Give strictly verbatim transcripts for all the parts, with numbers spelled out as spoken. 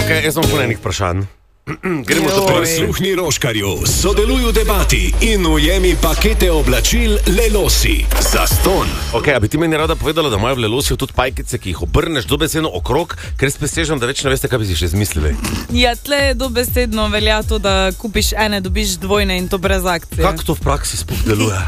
Ok, jaz sem po enih vprašanj. Gremo to prisluhni Roškarju, sodeluj v debati in ujemi pakete oblačil Lelosi. Zastonj. Ok, a bi ti meni rada povedala, da imajo v Lelosiju tudi pajkice, ki jih obrneš dobesedno okrog, ker res presežem, da več ne veste, kaj bi si še izmislili. Ja, tle dobesedno velja to, da kupiš ene, dobiš dvojne in to brez akcije. Kako to v praksi sploh deluje?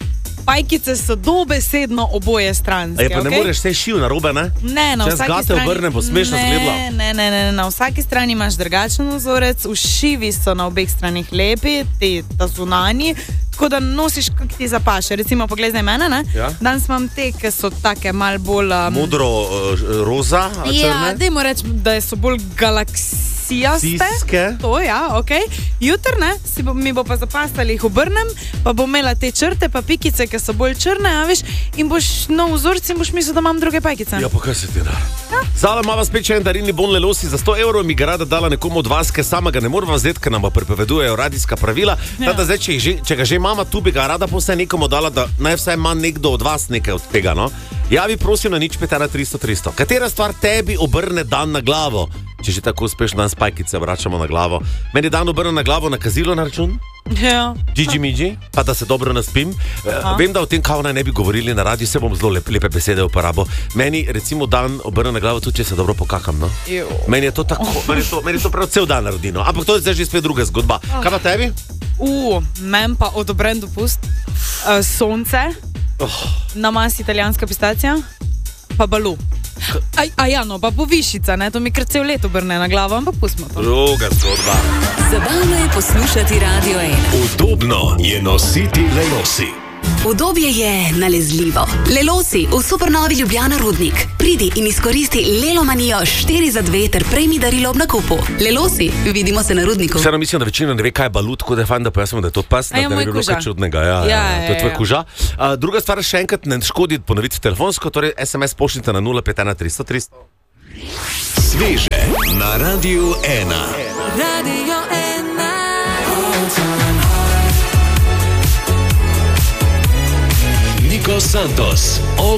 Pajkice so dobesedno oboje stranske. A je pa ne okay? moreš vse šiv narobe, ne? Ne, na Če vsaki zgate strani... obrnem, bo smešno izgledalo. Ne, ne, ne, ne, na vsaki strani imaš drugačen vzorec, ušivi so na obeh stranih lepi, ti ta zunanji, tako da nosiš, kak ti zapaše. Recimo, poglej zdaj mene, ne? Ja? Danes imam te, ki so take mal bolj... Um... Modro, uh, roza, a črne? Ja, dajmo reči, da so bolj galaksijaste. Siske. To, ja, ok. Jutr, ne, si bo, mi bo pa zapastali, jih obrnem, pa bom imela te črte, pa pikice, ki so bolj črne, a veš, in boš nov vzorc in boš mislil, da imam druge pajkice. Ja, pa kaj se ti da? Ja. Zala ima vas spet še en darilni bon Lelosi za sto evrov, mi ga rada dala nekomu od vas, ker sama ga ne moram vzeti, ker nam pa prepovedujejo radijska pravila. Ja. Tada zdaj, če, že, če ga že mama tu, bi ga rada posaj nekomu dala, da naj vsaj ima nekdo od vas nekaj od tega, no? Javi prosim na nič pet ena tristo tristo. Katera stvar tebi obrne dan na glavo? Če že tako uspešno danes pajkice vračamo na glavo. Meni dan obrne na glavo nakazilo na račun? Ja. Gigi Migi, pa da se dobro naspim. Aha. Vem, da o tem kao naj ne bi govorili na radiju, se bom zelo lep, lepe besede uporabo. Meni recimo dan obrne na glavo tudi, če se dobro pokakam, no? Meni je to tako, oh. meni, je to, meni je to prav cel dan naredi, no? Ampak to je zdaj že spet druga zgodba. Oh. Kaj pa tebi? Uh, men pa odobren dopust. Uh, sonce, oh. namaz italijanska pistacija, pa balu. A, a ja, no, pa povišica, ne, to mi kar cel let obrne na glavo, ampak pustimo to. Druga zgodba. Zabavno je poslušati Radio ena. Udobno je nositi Lelosi. Udobje je nalezljivo. Lelosi v supernovi Ljubljana Rudnik. Pridi in izkoristi Lelomanijo štiri za dve ter prejmi darilo ob nakupu. Lelosi, vidimo se na Rudniku. Vseeno mislim, da večina ne ve, kaj je balut, tako da je fajn, da pojasnimo, da je to pas, da ja, ne bi bilo kaj čudnega. Ja, ja, ja, to je tvoj kuža. A, druga stvar, še enkrat ne škodi ponoviti telefonsko, torej es em es pošljite na nula pet ena tristo tristo. Sveže na Radiju ena. Radio ena. Nico Santos, All